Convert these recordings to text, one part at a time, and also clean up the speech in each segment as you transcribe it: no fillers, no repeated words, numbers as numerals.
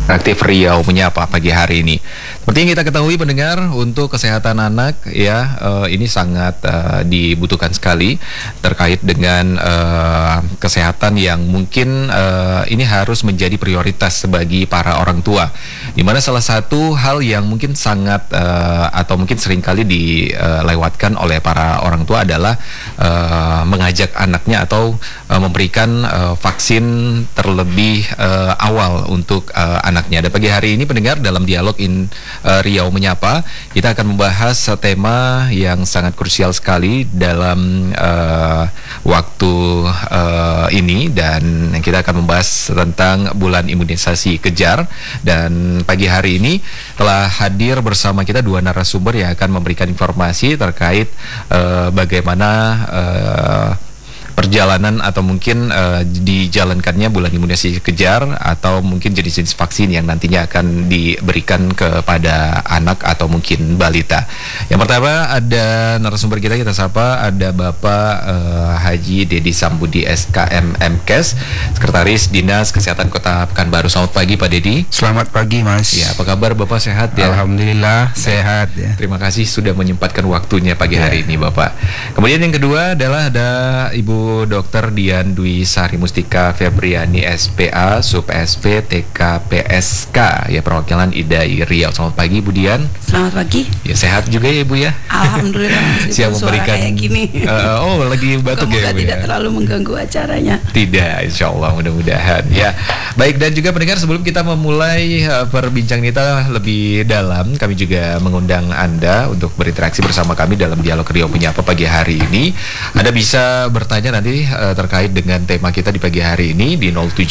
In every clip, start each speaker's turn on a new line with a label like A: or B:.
A: Aktif Riau menyapa pagi hari ini. Seperti yang kita ketahui pendengar, untuk kesehatan anak ya ini sangat dibutuhkan sekali terkait dengan kesehatan yang mungkin ini harus menjadi prioritas bagi para orang tua. Dimana salah satu hal yang mungkin sangat atau mungkin seringkali dilewatkan oleh para orang tua adalah mengajak anaknya atau memberikan vaksin terlebih awal untuk anaknya. Dan pagi hari ini pendengar, dalam dialog Riau Menyapa, kita akan membahas tema yang sangat krusial sekali dalam waktu ini, dan kita akan membahas tentang bulan imunisasi kejar. Dan pagi hari ini telah hadir bersama kita dua narasumber yang akan memberikan informasi terkait bagaimana perjalanan atau mungkin dijalankannya bulan imunisasi kejar atau mungkin jenis-jenis vaksin yang nantinya akan diberikan kepada anak atau mungkin balita. Yang pertama ada narasumber kita sapa, ada Bapak Haji Dedi Sambudi SKM MKes, Sekretaris Dinas Kesehatan Kota Pekanbaru. Selamat pagi Pak Dedi.
B: Selamat pagi Mas.
A: Ya, apa kabar Bapak, sehat ya?
B: Alhamdulillah sehat ya.
A: Terima kasih sudah menyempatkan waktunya pagi hari ini Bapak. Kemudian yang kedua adalah ada Ibu Dr. Dian Dwi Sari Mustika Febriani SPA Sub SP TKPSK ya, perwakilan IDAI Riau. Selamat pagi Bu Dian.
C: Selamat pagi.
A: Ya, sehat juga ya Bu ya.
C: Alhamdulillah.
A: Siap memberikan
C: kayak gini.
A: Oh, lagi batuk ya Bu.
C: Tidak terlalu mengganggu acaranya.
A: Tidak, insya Allah mudah-mudahan ya. Baik, dan juga pendengar, sebelum kita memulai perbincangan kita lebih dalam, kami juga mengundang Anda untuk berinteraksi bersama kami dalam dialog Riau Menyapa pagi hari ini. Anda bisa bertanya nanti terkait dengan tema kita di pagi hari ini di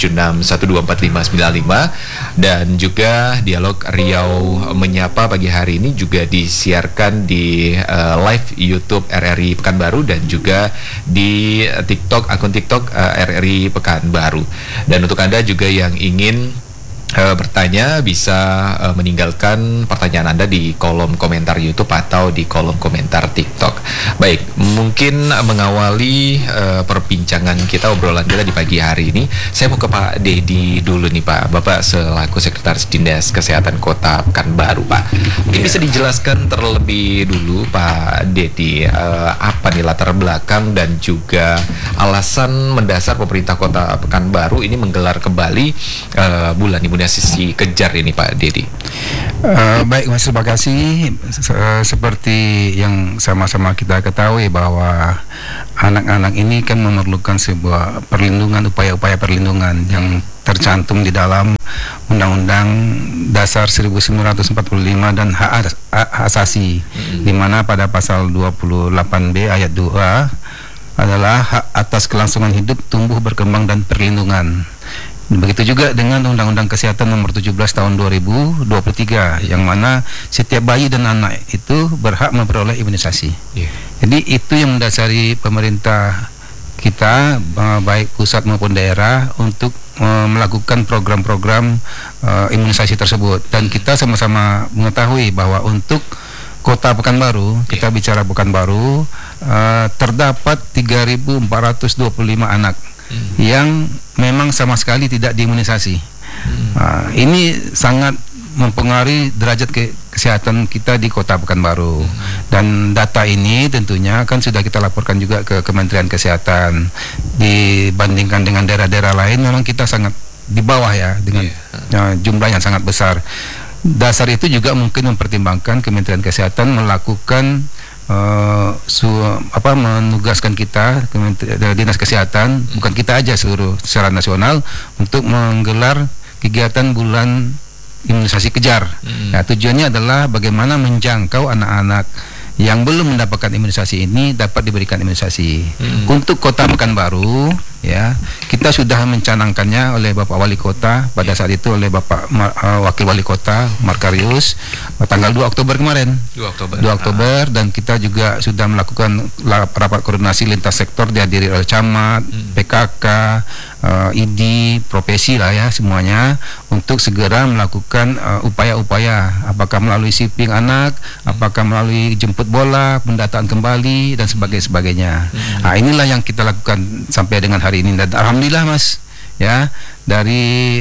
A: 076124595, dan juga dialog Riau Menyapa pagi hari ini juga disiarkan di live YouTube RRI Pekanbaru dan juga di TikTok, akun TikTok RRI Pekanbaru. Dan untuk Anda juga yang ingin bertanya, bisa meninggalkan pertanyaan Anda di kolom komentar YouTube atau di kolom komentar TikTok. Baik, mungkin mengawali perbincangan kita, obrolan kita di pagi hari ini, saya mau ke Pak Dedi dulu nih Pak. Bapak selaku Sekretaris Dinas Kesehatan Kota Pekanbaru Pak, mungkin bisa dijelaskan terlebih dulu Pak Dedi, apa nih latar belakang dan juga alasan mendasar pemerintah Kota Pekanbaru ini menggelar kembali bulan imunisasi kejar ini Pak Dedi.
B: Baik Mas, terima kasih. Seperti yang sama-sama kita ketahui bahwa anak-anak ini kan memerlukan sebuah perlindungan, upaya-upaya perlindungan yang tercantum di dalam Undang-Undang Dasar 1945 dan hak asasi, di mana pada pasal 28B ayat 2 adalah hak atas kelangsungan hidup, tumbuh, berkembang, dan perlindungan. Begitu juga dengan Undang-Undang Kesehatan Nomor 17 Tahun 2023, yang mana setiap bayi dan anak itu berhak memperoleh imunisasi. Jadi itu yang mendasari pemerintah kita, baik pusat maupun daerah, untuk melakukan program-program imunisasi tersebut. Dan kita sama-sama mengetahui bahwa untuk Kota Pekanbaru, kita bicara Pekanbaru, terdapat 3.425 anak yang memang sama sekali tidak diimunisasi. Ini sangat mempengaruhi derajat kesehatan kita di Kota Pekanbaru. Dan data ini tentunya kan sudah kita laporkan juga ke Kementerian Kesehatan. Dibandingkan dengan daerah-daerah lain, memang kita sangat di bawah ya, dengan jumlah yang sangat besar. Dasar itu juga mungkin mempertimbangkan Kementerian Kesehatan melakukan menugaskan kita, Dinas Kesehatan, bukan kita aja, seluruh secara nasional, untuk menggelar kegiatan bulan imunisasi kejar. Nah, tujuannya adalah bagaimana menjangkau anak-anak yang belum mendapatkan imunisasi ini dapat diberikan imunisasi. Untuk Kota Pekanbaru ya, kita sudah mencanangkannya oleh Bapak Wali Kota pada saat itu, oleh Bapak Wakil Wali Kota Markarius, tanggal 2 Oktober kemarin. 2 Oktober, dan kita juga sudah melakukan rapat koordinasi lintas sektor dihadiri oleh camat, PKK, ID, profesi lah ya, semuanya, untuk segera melakukan upaya-upaya, apakah melalui shipping anak, apakah melalui jemput bola, pendataan kembali, dan sebagainya. Nah, inilah yang kita lakukan sampai dengan hari ini. Dan alhamdulillah Mas, ya, dari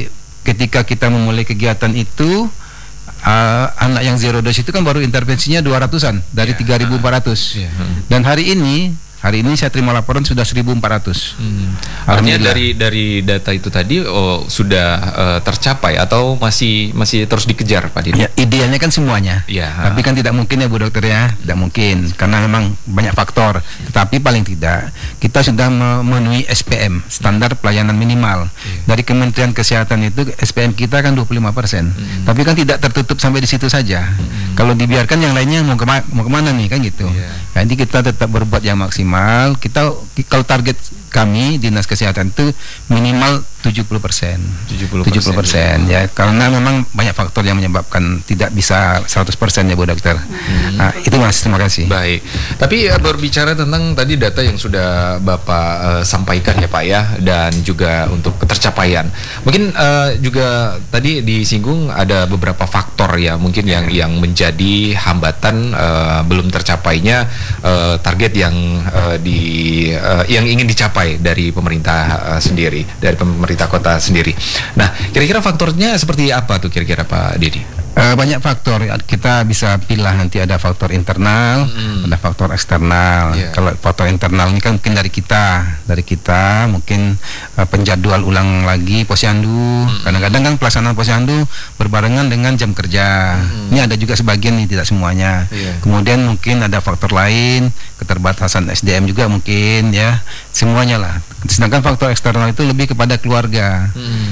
B: ketika kita memulai kegiatan itu, anak yang zero dose itu kan baru intervensinya 200-an dari 3.400. Dan hari ini saya terima laporan sudah 1.400.
A: Artinya dari data itu tadi sudah tercapai atau masih terus dikejar, Pak Didi?
B: Ya, idealnya kan semuanya. Tapi kan tidak mungkin ya Bu Dokter ya, tidak mungkin karena memang banyak faktor. Tetapi paling tidak kita sudah memenuhi SPM, standar pelayanan minimal. Dari Kementerian Kesehatan itu SPM kita kan 25%. Tapi kan tidak tertutup sampai di situ saja. Kalau dibiarkan yang lainnya mau kemana nih kan gitu. Nanti kita tetap berbuat yang maksimal. Kita kalau target kami Dinas Kesehatan itu minimal 70%. 70% ya, karena memang banyak faktor yang menyebabkan tidak bisa 100% ya Bu Dokter. Nah, itu Mas, terima kasih.
A: Baik. Tapi berbicara tentang tadi data yang sudah Bapak sampaikan ya Pak ya, dan juga untuk ketercapaian. Mungkin juga tadi disinggung ada beberapa faktor ya mungkin yang menjadi hambatan belum tercapainya target yang ingin dicapai dari pemerintah sendiri, dari pemerintah kota sendiri. Nah, kira-kira faktornya seperti apa tuh kira-kira Pak Didi?
B: Banyak faktor, kita bisa pilih nanti ada faktor internal, ada faktor eksternal. Kalau faktor internal ini kan mungkin dari kita mungkin penjadwal ulang lagi posyandu. Kadang-kadang kan pelaksanaan posyandu berbarengan dengan jam kerja. Ini ada juga sebagian nih, tidak semuanya. Kemudian mungkin ada faktor lain, keterbatasan SDM juga mungkin ya, semuanya lah. Sedangkan faktor eksternal itu lebih kepada keluarga.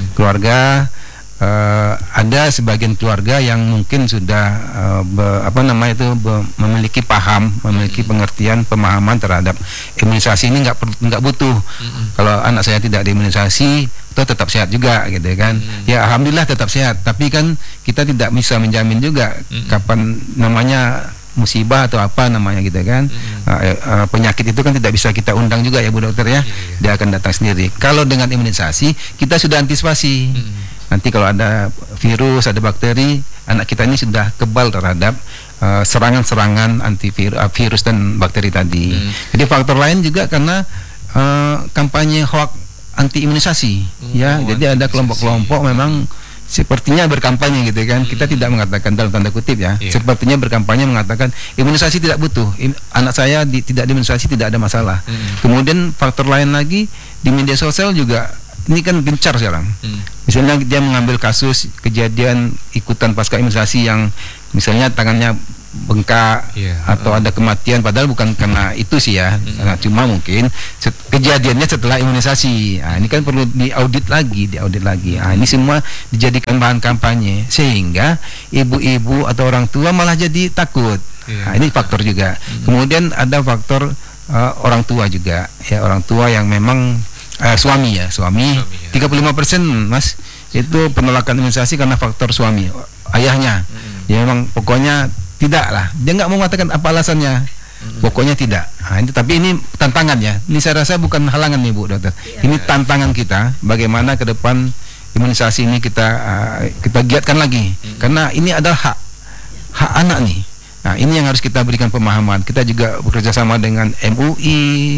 B: Ada sebagian keluarga yang mungkin sudah memiliki pengertian, pemahaman terhadap imunisasi ini nggak butuh. Kalau anak saya tidak diimunisasi, itu tetap sehat juga, gitu kan? Ya alhamdulillah tetap sehat. Tapi kan kita tidak bisa menjamin juga kapan namanya musibah atau apa namanya gitu kan. Penyakit itu kan tidak bisa kita undang juga ya Bu Dokter ya. Dia akan datang sendiri. Kalau dengan imunisasi kita sudah antisipasi. Nanti kalau ada virus, ada bakteri, anak kita ini sudah kebal terhadap serangan-serangan virus dan bakteri tadi. Jadi faktor lain juga karena kampanye hoax anti imunisasi ya. Jadi ada kelompok-kelompok memang sepertinya berkampanye gitu kan. Kita tidak mengatakan dalam tanda kutip ya, sepertinya berkampanye mengatakan imunisasi tidak butuh, anak saya tidak diimunisasi tidak ada masalah. Kemudian faktor lain lagi di media sosial juga ini kan gencar sekarang. Misalnya dia mengambil kasus kejadian ikutan pasca imunisasi yang misalnya tangannya bengkak atau ada kematian, padahal bukan karena itu sih ya, cuma mungkin kejadiannya setelah imunisasi. Nah, ini kan perlu diaudit lagi. Nah, ini semua dijadikan bahan kampanye sehingga ibu-ibu atau orang tua malah jadi takut. Nah, ini faktor juga. Kemudian ada faktor orang tua juga ya, orang tua yang memang suami 35% Mas itu penolakan imunisasi karena faktor suami, ayahnya. Dia memang pokoknya tidak lah, dia nggak mau mengatakan apa alasannya, pokoknya tidak. Nah, tapi ini tantangan ya, ini saya rasa bukan halangan nih Bu Dokter, ini tantangan kita bagaimana ke depan imunisasi ini kita giatkan lagi, karena ini adalah hak anak nih. Nah, ini yang harus kita berikan pemahaman. Kita juga bekerja sama dengan MUI,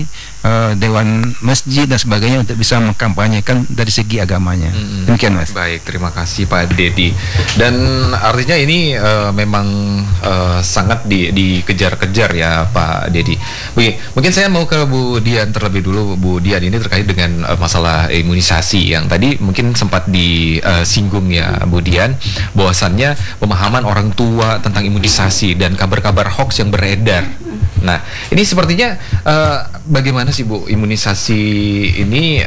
B: Dewan Masjid dan sebagainya untuk bisa mengkampanyekan dari segi agamanya. Demikian Mas.
A: Baik, terima kasih Pak Dedi. Dan artinya ini memang sangat dikejar-kejar ya Pak Dedi. Mungkin saya mau ke Bu Dian terlebih dulu. Bu Dian, ini terkait dengan masalah imunisasi yang tadi mungkin sempat disinggung ya Bu Dian, bahwasannya pemahaman orang tua tentang imunisasi dan kabar-kabar hoax yang beredar. Nah, ini sepertinya bagaimana sih Bu, imunisasi ini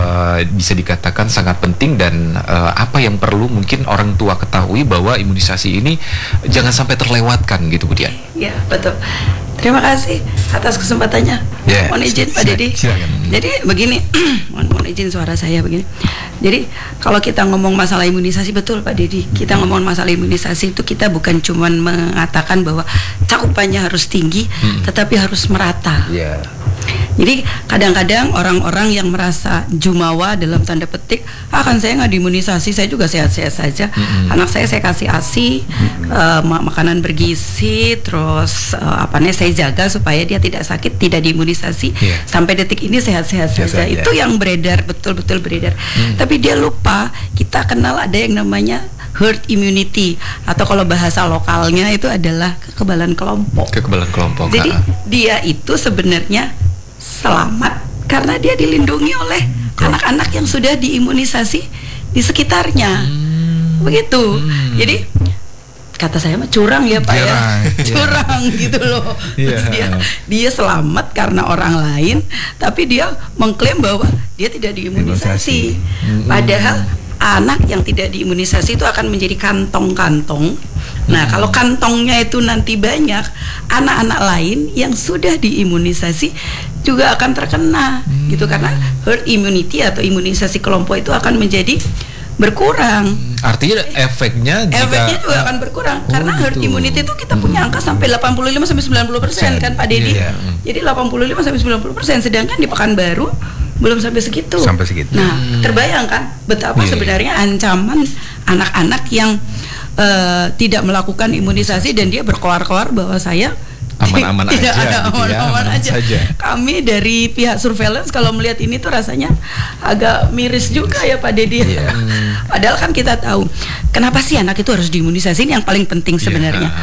A: bisa dikatakan sangat penting, dan apa yang perlu mungkin orang tua ketahui bahwa imunisasi ini jangan sampai terlewatkan gitu Bu Dian?
C: Ya, betul. Terima kasih atas kesempatannya. Mohon izin Pak Dedi. Jadi begini, mohon izin suara saya begini. Jadi kalau kita ngomong masalah imunisasi, betul Pak Dedi, kita ngomong masalah imunisasi itu kita bukan cuma mengatakan bahwa cakupannya harus tinggi, tetapi harus merata. Jadi kadang-kadang orang-orang yang merasa jumawa dalam tanda petik, kan saya nggak diimunisasi, saya juga sehat-sehat saja. Anak saya kasih ASI, makanan bergizi, terus saya jaga supaya dia tidak sakit, tidak diimunisasi. Sampai detik ini sehat-sehat saja. Itu yang beredar, betul-betul beredar. Tapi dia lupa, kita kenal ada yang namanya herd immunity, atau kalau bahasa lokalnya itu adalah kekebalan kelompok. Jadi dia itu sebenarnya selamat karena dia dilindungi oleh anak-anak yang sudah diimunisasi di sekitarnya. Begitu. Jadi kata saya mah curang ya Pak ya. Curang gitu loh. Terus dia selamat karena orang lain, tapi dia mengklaim bahwa dia tidak diimunisasi. Padahal anak yang tidak diimunisasi itu akan menjadi kantong-kantong. Nah, kalau kantongnya itu nanti banyak, anak-anak lain yang sudah diimunisasi juga akan terkena gitu, karena herd immunity atau imunisasi kelompok itu akan menjadi berkurang.
A: Artinya efeknya
C: juga akan berkurang karena herd immunity itu kita punya angka sampai 85-90% kan Pak Deddy. Jadi 85-90%, sedangkan di Pekanbaru belum sampai segitu. Nah, terbayangkan betapa sebenarnya ancaman anak-anak yang tidak melakukan imunisasi dan dia berkoar-koar bahwa saya
A: aman-aman aja.
C: Kami dari pihak surveillance kalau melihat ini tuh rasanya agak miris juga ya Pak Deddy. Padahal kan kita tahu kenapa sih anak itu harus diimunisasi, ini yang paling penting sebenarnya.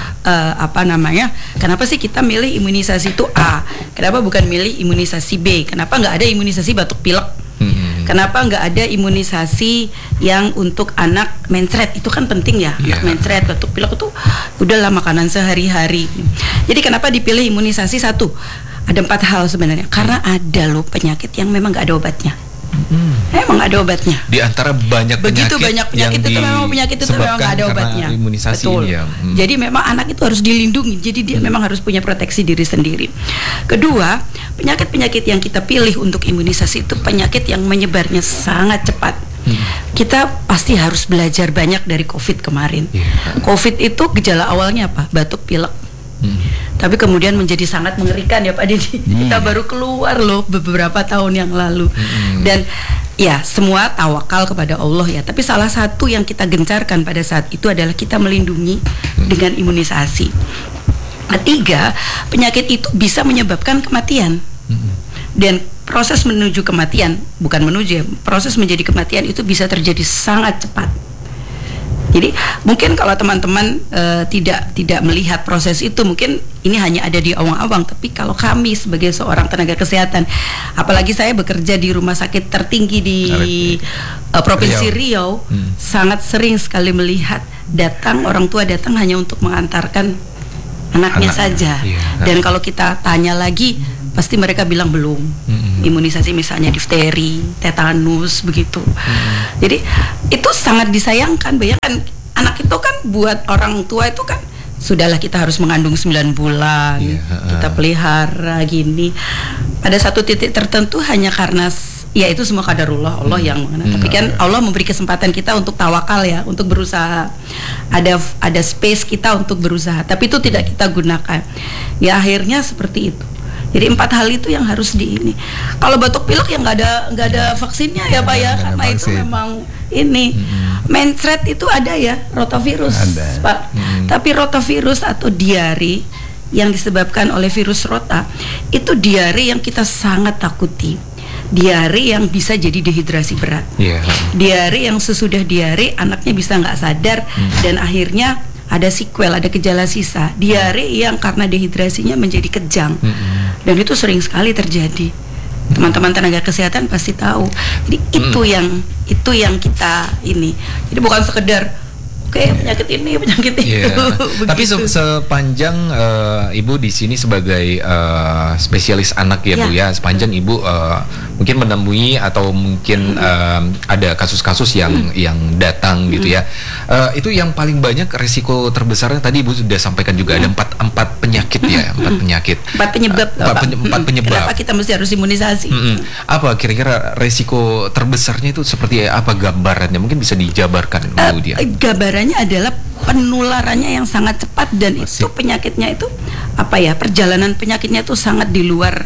C: Kenapa sih kita milih imunisasi itu A, kenapa bukan milih imunisasi B, kenapa nggak ada imunisasi batuk pilek, kenapa nggak ada imunisasi yang untuk anak mencret, itu kan penting ya. Anak mencret, batuk pilek itu udahlah makanan sehari-hari. Jadi kenapa dipilih imunisasi? Satu, ada 4 hal sebenarnya. Karena ada loh penyakit yang memang nggak ada obatnya. Emang ada obatnya.
A: Di antara banyak
C: begitu banyak penyakit itu memang nggak ada obatnya. Betul. Jadi memang anak itu harus dilindungi. Jadi dia memang harus punya proteksi diri sendiri. Kedua, penyakit-penyakit yang kita pilih untuk imunisasi itu penyakit yang menyebarnya sangat cepat. Kita pasti harus belajar banyak dari COVID kemarin. COVID itu gejala awalnya apa? Batuk pilek. Tapi kemudian menjadi sangat mengerikan ya Pak Deddy. Kita baru keluar loh beberapa tahun yang lalu. Dan ya semua tawakal kepada Allah ya. Tapi salah satu yang kita gencarkan pada saat itu adalah kita melindungi dengan imunisasi. Ketiga, penyakit itu bisa menyebabkan kematian. Dan proses menuju kematian, bukan menuju ya, proses menjadi kematian itu bisa terjadi sangat cepat. Jadi mungkin kalau teman-teman tidak melihat proses itu, mungkin ini hanya ada di awang-awang. Tapi kalau kami sebagai seorang tenaga kesehatan, apalagi saya bekerja di rumah sakit tertinggi di Provinsi Riau, sangat sering sekali melihat orang tua datang hanya untuk mengantarkan anaknya saja. Dan kalau kita tanya lagi, pasti mereka bilang belum. Imunisasi misalnya difteri, tetanus begitu. Jadi itu sangat disayangkan. Bayangkan anak itu kan buat orang tua itu kan sudahlah kita harus mengandung 9 bulan, kita pelihara gini. Pada satu titik tertentu hanya karena ya itu semua qadarullah, Allah yang mengenal. Tapi kan Allah memberi kesempatan kita untuk tawakal ya, untuk berusaha. Ada space kita untuk berusaha, tapi itu tidak kita gunakan. Ya akhirnya seperti itu. Jadi 4 hal itu yang harus ini. Kalau batuk pilek yang nggak ada vaksinnya ya Pak ya, karena itu memang ini. Mencret itu ada ya, rotavirus Pak. Tapi rotavirus atau diare yang disebabkan oleh virus rota itu diare yang kita sangat takuti. Diare yang bisa jadi dehidrasi berat. Diare yang sesudah diare anaknya bisa nggak sadar dan akhirnya ada sequel, ada gejala sisa. Diare yang karena dehidrasinya menjadi kejang. Dan itu sering sekali terjadi. Teman-teman tenaga kesehatan pasti tahu. Jadi itu yang kita ini. Jadi bukan sekedar penyakit ini, penyakit itu.
A: Tapi sepanjang Ibu di sini sebagai spesialis anak ya Bu ya, sepanjang Ibu mungkin menemui atau mungkin ada kasus-kasus yang datang gitu ya, itu yang paling banyak resiko terbesarnya tadi Ibu sudah sampaikan juga ada empat penyakit ya, 4 penyakit.
C: 4 penyebab.
A: 4 penyebab.
C: Kenapa kita mesti harus imunisasi?
A: Apa kira-kira resiko terbesarnya itu seperti apa gambarannya? Mungkin bisa dijabarkan Bu dia.
C: Gambarannya adalah penularannya yang sangat cepat dan itu penyakitnya itu perjalanan penyakitnya tuh sangat di luar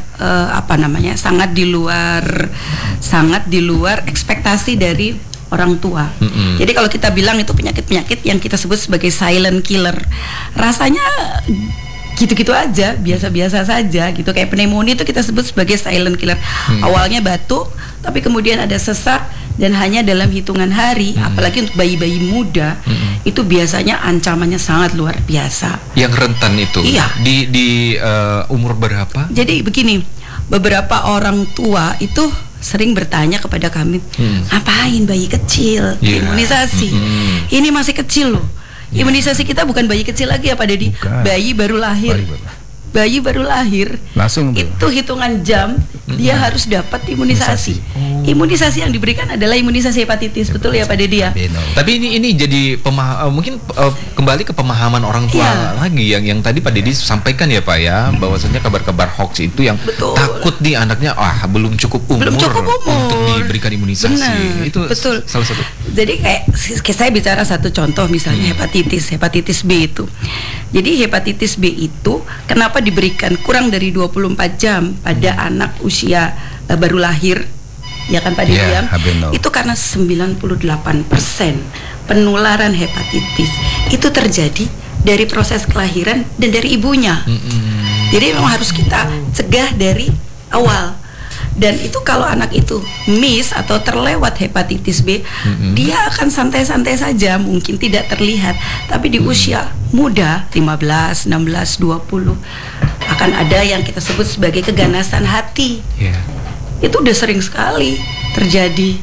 C: sangat di luar ekspektasi dari orang tua. Jadi kalau kita bilang itu penyakit-penyakit yang kita sebut sebagai silent killer, rasanya gitu-gitu aja, biasa-biasa saja gitu. Kayak pneumonia itu kita sebut sebagai silent killer. Awalnya batuk, tapi kemudian ada sesak dan hanya dalam hitungan hari, apalagi untuk bayi-bayi muda, itu biasanya ancamannya sangat luar biasa.
A: Yang rentan itu?
C: Iya.
A: Di umur berapa?
C: Jadi begini, beberapa orang tua itu sering bertanya kepada kami, ngapain bayi kecil imunisasi? Ini masih kecil loh. Imunisasi kita bukan bayi kecil lagi ya Pak Deddy, bayi baru lahir. Bayi baru lahir,
B: langsung
C: itu hitungan jam dia harus dapat imunisasi. Imunisasi yang diberikan adalah imunisasi hepatitis, betul ya Pak Deddy ya?
A: Tapi ini jadi mungkin kembali ke pemahaman orang tua lagi yang tadi Pak Deddy sampaikan ya Pak ya, bahwasanya kabar-kabar hoax itu yang takut nih anaknya belum cukup umur untuk diberikan imunisasi.
C: Benar,
A: itu
C: betul.
A: Salah satu.
C: Jadi kayak saya bicara satu contoh misalnya hepatitis B itu. Jadi hepatitis B itu kenapa diberikan kurang dari 24 jam pada anak usia baru lahir, ya kan Pak Deddy? Itu karena 98% penularan hepatitis itu terjadi dari proses kelahiran dan dari ibunya. Jadi memang harus kita cegah dari awal. Dan itu kalau anak itu miss atau terlewat hepatitis B, dia akan santai-santai saja, mungkin tidak terlihat. Tapi di usia muda, 15, 16, 20, akan ada yang kita sebut sebagai keganasan hati. Itu udah sering sekali terjadi.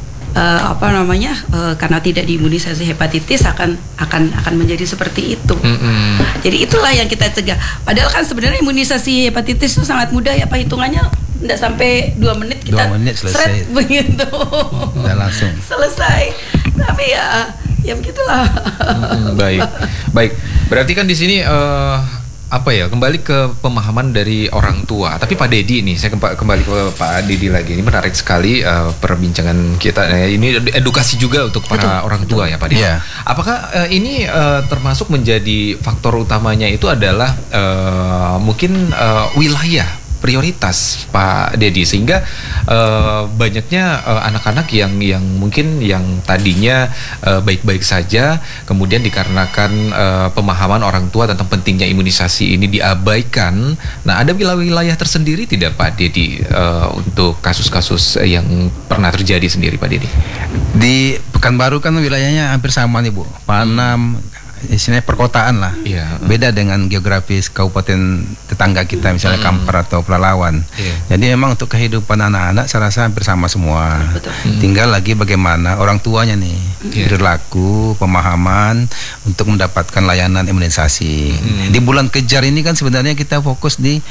C: Karena tidak diimunisasi hepatitis akan menjadi seperti itu. Jadi itulah yang kita cegah. Padahal kan sebenarnya imunisasi hepatitis itu sangat mudah ya Pak, hitungannya tidak sampai 2 menit kita
B: 2 menit selesai
C: begitu.
B: Udah langsung
C: selesai. Tapi ya begitulah.
A: Baik. Berarti kan di sini kembali ke pemahaman dari orang tua. Tapi Pak Deddy nih, saya kembali ke Pak Deddy lagi. Ini menarik sekali perbincangan kita. Ini edukasi juga untuk para orang tua ya Pak Deddy. Apakah ini termasuk menjadi faktor utamanya itu adalah mungkin wilayah prioritas Pak Deddy, sehingga banyaknya anak-anak yang mungkin yang tadinya baik-baik saja, kemudian dikarenakan pemahaman orang tua tentang pentingnya imunisasi ini diabaikan. Nah, ada wilayah-wilayah tersendiri tidak Pak Deddy untuk kasus-kasus yang pernah terjadi sendiri Pak Deddy?
B: Di Pekanbaru kan wilayahnya hampir sama nih Bu, Panam, istilahnya perkotaan lah. Beda dengan geografis kabupaten tetangga kita misalnya Kampar atau Pelalawan. Jadi memang untuk kehidupan anak-anak saya rasa hampir sama semua. Tinggal lagi bagaimana orang tuanya nih perilaku, pemahaman untuk mendapatkan layanan imunisasi. Di bulan kejar ini kan sebenarnya kita fokus di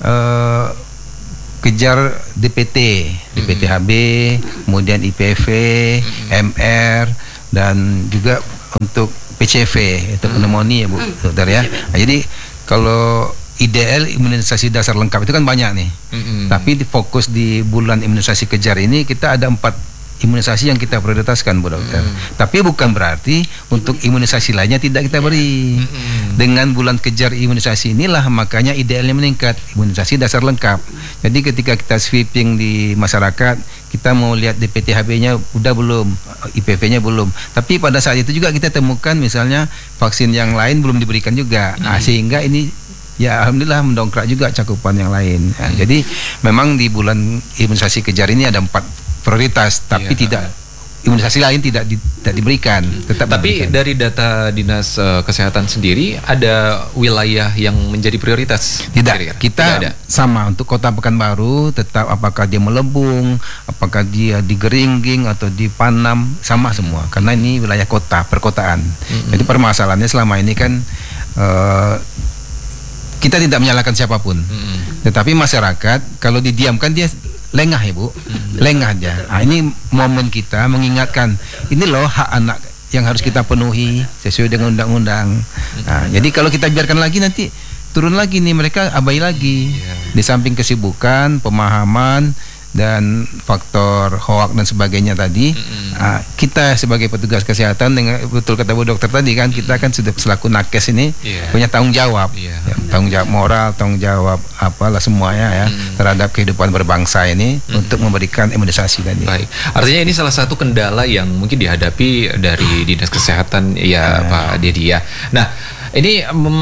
B: kejar DPT, DPT-HB, kemudian IPV, MR, dan juga untuk PCV itu pneumonia Bu, dokter ya. Nah, jadi kalau ideal imunisasi dasar lengkap itu kan banyak nih. Tapi fokus di bulan imunisasi kejar ini kita ada 4 imunisasi yang kita prioritaskan Bu dokter. Tapi bukan berarti untuk imunisasi lainnya tidak kita beri. Dengan bulan kejar imunisasi inilah makanya idealnya meningkat, imunisasi dasar lengkap. Jadi ketika kita sweeping di masyarakat, kita mau lihat DPT-HB-nya udah belum, IPV-nya belum. Tapi pada saat itu juga kita temukan misalnya vaksin yang lain belum diberikan juga. Sehingga ini ya alhamdulillah mendongkrak juga cakupan yang lain. Jadi memang di bulan imunisasi kejar ini ada 4 prioritas, tapi tidak imunisasi lain tidak diberikan.
A: Tapi diberikan. Dari data Dinas Kesehatan sendiri ada wilayah yang menjadi prioritas?
B: Tidak. Kita tidak sama untuk Kota Pekanbaru tetap, apakah dia Melebung, apakah dia di Geringging atau di Panam, sama semua karena ini wilayah kota, perkotaan. Jadi permasalahannya selama ini kan kita tidak menyalahkan siapapun. Tetapi masyarakat kalau didiamkan dia lengah ya Bu, lengah aja. Nah, ini momen kita mengingatkan, ini loh hak anak yang harus kita penuhi sesuai dengan undang-undang. Nah, jadi kalau kita biarkan lagi nanti turun lagi nih, mereka abai lagi. Di samping kesibukan, pemahaman, dan faktor hoak dan sebagainya tadi, kita sebagai petugas kesehatan dengan betul kata Bu Dokter tadi kan, kita kan sudah selaku nakes ini punya tanggung jawab, tanggung jawab moral, tanggung jawab apalah semuanya ya terhadap kehidupan berbangsa ini untuk memberikan imunisasi tadi.
A: Baik, artinya ini salah satu kendala yang mungkin dihadapi dari Dinas Kesehatan ya Pak Dedi ya. Nah ini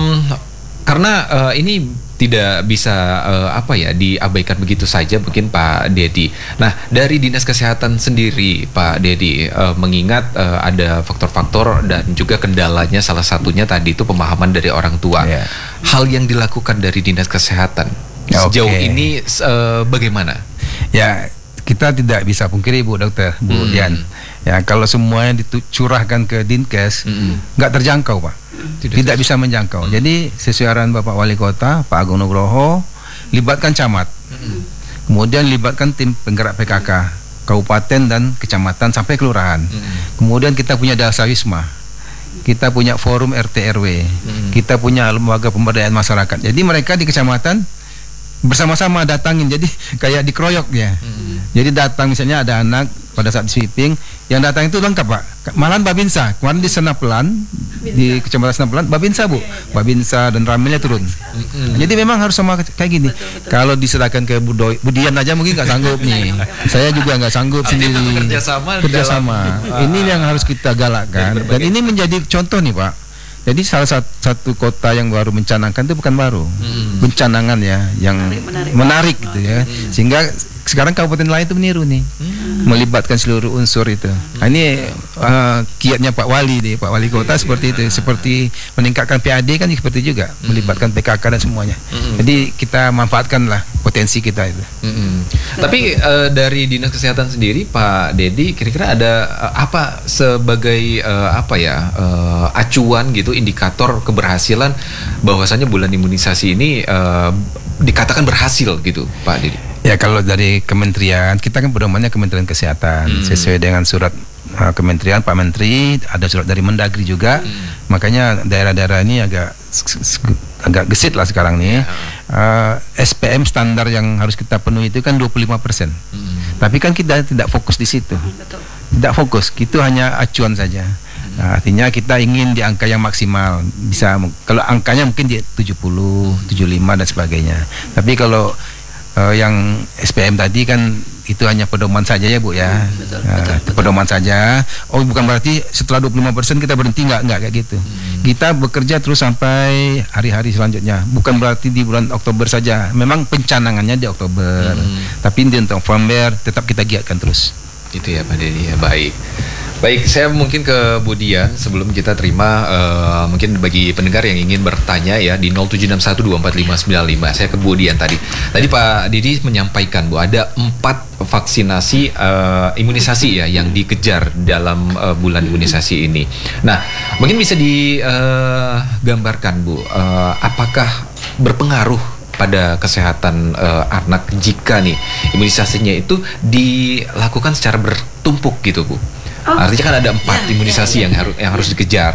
A: karena ini tidak bisa diabaikan begitu saja mungkin Pak Dedi. Nah dari Dinas Kesehatan sendiri Pak Dedi, mengingat ada faktor-faktor dan juga kendalanya, salah satunya tadi itu pemahaman dari orang tua. Hal yang dilakukan dari Dinas Kesehatan sejauh ini bagaimana? Ya
B: kita tidak bisa pungkiri Bu Dokter, Bu Dian. Ya kalau semuanya dicurahkan ke Dinkes nggak terjangkau Pak. Tidak bisa menjangkau. Jadi sesuai arahan Bapak Wali Kota Pak Agung Nugroho, libatkan camat, kemudian libatkan tim penggerak PKK kabupaten dan kecamatan sampai kelurahan. Kemudian kita punya Dasa Wisma, kita punya forum RT RW, kita punya lembaga pemberdayaan masyarakat. Jadi mereka di kecamatan bersama-sama datangin, jadi kayak dikeroyok ya. Jadi datang misalnya ada anak pada saat sweeping, yang datang itu lengkap Pak. Malahan Babinsa, kemarin di Senapelan, di Kecamatan Senapelan, Babinsa Bu, Babinsa dan Ramilnya turun. Jadi memang harus sama kayak gini. Kalau diserahkan ke Budian aja mungkin nggak sanggup nih. Saya juga nggak sanggup sendiri. Kerjasama. Ini yang harus kita galakkan. Dan ini menjadi contoh nih Pak. Jadi salah satu kota yang baru mencanangkan itu bukan baru, pencanangan ya, yang menarik gitu ya, sehingga sekarang kabupaten lain itu meniru nih, melibatkan seluruh unsur itu. Nah, ini kiatnya Pak Wali deh, Pak Wali Kota seperti itu, seperti meningkatkan PAD kan seperti juga, melibatkan PKK dan semuanya. Jadi kita manfaatkanlah potensi kita itu.
A: Tapi dari Dinas Kesehatan sendiri Pak Dedi, kira-kira ada apa sebagai acuan gitu, indikator keberhasilan bahwasanya bulan imunisasi ini dikatakan berhasil gitu Pak Dedi?
B: Ya kalau dari kementerian, kita kan pedomannya Kementerian Kesehatan sesuai dengan surat kementerian Pak Menteri, ada surat dari Mendagri juga. Makanya daerah-daerah ini agak gesit lah sekarang nih. SPM standar yang harus kita penuhi itu kan 25%. Tapi kan kita tidak fokus di situ. Tidak fokus, itu hanya acuan saja. Nah, artinya kita ingin di angka yang maksimal, bisa kalau angkanya mungkin di 70, 75 dan sebagainya. Tapi kalau yang SPM tadi kan itu hanya pedoman saja ya Bu ya. Pedoman saja. Oh bukan berarti setelah 25% kita berhenti, enggak kayak gitu. Kita bekerja terus sampai hari-hari selanjutnya. Bukan berarti di bulan Oktober saja. Memang pencanangannya di Oktober. Tapi di November tetap kita giatkan terus.
A: Itu ya Pak Dedi ya, baik. Baik, saya mungkin ke Bu Dian sebelum kita terima mungkin bagi pendengar yang ingin bertanya ya di 0761245595. Saya ke Bu Dian tadi. Tadi Pak Didi menyampaikan Bu ada 4 vaksinasi imunisasi ya yang dikejar dalam bulan imunisasi ini. Nah, mungkin bisa digambarkan Bu, apakah berpengaruh pada kesehatan anak jika nih imunisasinya itu dilakukan secara bertumpuk gitu Bu? Artinya kan ada 4 imunisasi yang harus dikejar.